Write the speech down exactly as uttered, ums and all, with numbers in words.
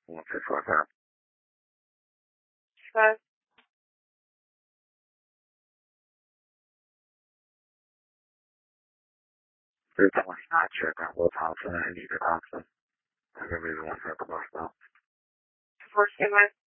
我再说一下， 三这怎么下去的？我跑出来你的告诉，这个为什么才不知道？ four seven